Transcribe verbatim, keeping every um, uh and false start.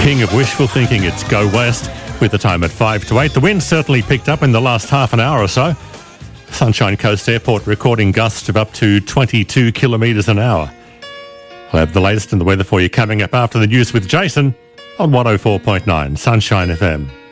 king of wishful thinking. It's Go West with the time at five to eight. The wind certainly picked up in the last half an hour or so. Sunshine Coast Airport recording gusts of up to twenty-two kilometres an hour. I'll have the latest in the weather for you coming up after the news with Jason on one oh four point nine Sunshine F M.